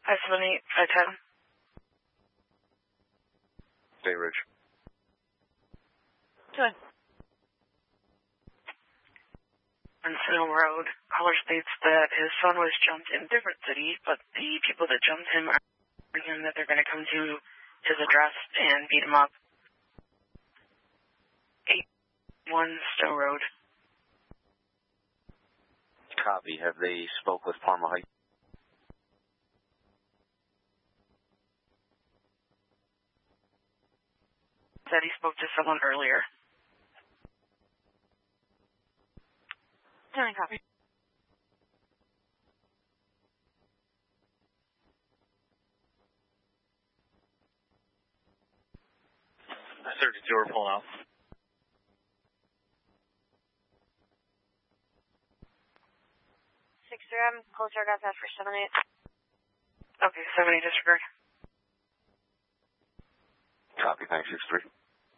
578, 510. Bay Ridge. Good. On Snow Road, caller states that his son was jumped in a different city, but the people that jumped him are arguing that they're going to come to his address and beat him up. 81 Snow Road. Copy. Have they spoke with Parma Heights? Said he spoke to someone earlier. Doing copy. I 32, we're pulling out. I'm closer, got that for 78. Okay, 78 disregard. Copy, thanks, 6-3.